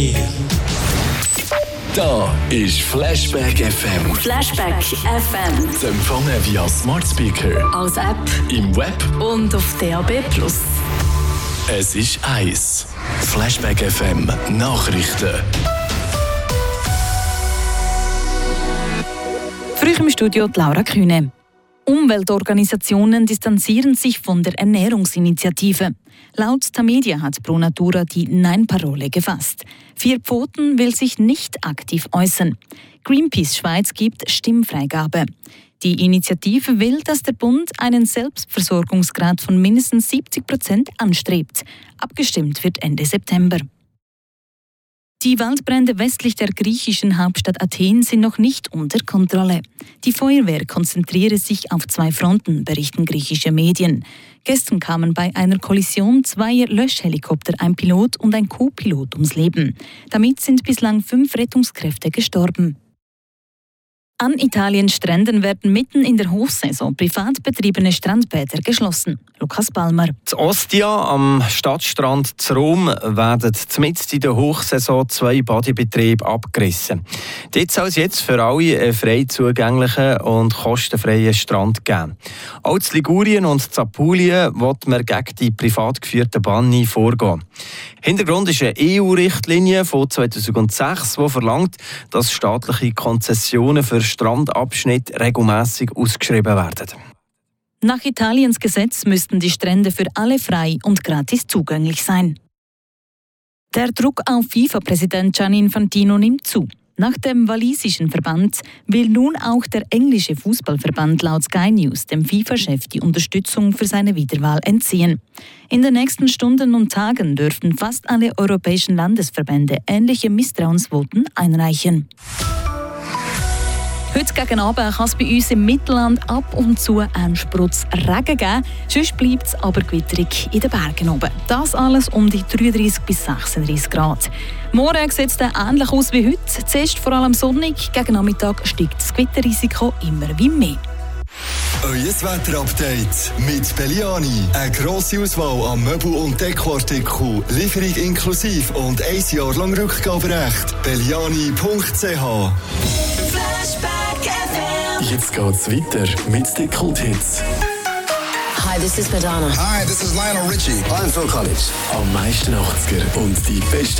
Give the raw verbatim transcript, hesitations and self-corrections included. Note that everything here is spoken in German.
Da ist Flashback F M. Flashback F M. Zu empfangen via Smart Speaker, als App im Web und auf D A B plus. Es ist eins. Flashback F M Nachrichten. Früh im Studio die Laura Kühne. Umweltorganisationen distanzieren sich von der Ernährungsinitiative. Laut Tamedia hat Pro Natura die Nein-Parole gefasst. Vier Pfoten will sich nicht aktiv äußern. Greenpeace Schweiz gibt Stimmfreigabe. Die Initiative will, dass der Bund einen Selbstversorgungsgrad von mindestens siebzig Prozent anstrebt. Abgestimmt wird Ende September. Die Waldbrände westlich der griechischen Hauptstadt Athen sind noch nicht unter Kontrolle. Die Feuerwehr konzentriere sich auf zwei Fronten, berichten griechische Medien. Gestern kamen bei einer Kollision zweier Löschhelikopter, ein Pilot und ein Co-Pilot ums Leben. Damit sind bislang fünf Rettungskräfte gestorben. An Italiens Stränden werden mitten in der Hochsaison privat betriebene Strandbäder geschlossen. Lukas Palmer. In Ostia am Stadtstrand zu Rom werden mitten in der Hochsaison zwei Badebetriebe abgerissen. Dort soll es jetzt für alle einen frei zugänglichen und kostenfreien Strand geben. Auch in Ligurien und in Apulien will man gegen die privat geführten Banni vorgehen. Hintergrund ist eine E U-Richtlinie von zweitausendsechs, die verlangt, dass staatliche Konzessionen für Strandabschnitte regelmässig ausgeschrieben werden. Nach Italiens Gesetz müssten die Strände für alle frei und gratis zugänglich sein. Der Druck auf FIFA-Präsident Gianni Infantino nimmt zu. Nach dem walisischen Verband will nun auch der englische Fußballverband laut Sky News dem FIFA-Chef die Unterstützung für seine Wiederwahl entziehen. In den nächsten Stunden und Tagen dürften fast alle europäischen Landesverbände ähnliche Misstrauensvoten einreichen. Heute gegen Abend kann es bei uns im Mittelland ab und zu einen Sprutz Regen geben. Sonst bleibt es aber gewitterig in den Bergen oben. Das alles um die dreiunddreißig bis sechsunddreißig Grad. Morgen sieht es dann ähnlich aus wie heute. Zuerst vor allem sonnig, gegen Nachmittag steigt das Gewitterrisiko immer wie mehr. Euer Wetterupdate mit Belliani. Eine grosse Auswahl an Möbel- und Dekoartikeln. Lieferung inklusive und ein Jahr lang Rückgaberecht. Belliani punkt c h. Jetzt geht's weiter mit den Kulthits. Hi, this is Madonna. Hi, this is Lionel Richie. I'm Phil Collins. Am meisten achtziger und die besten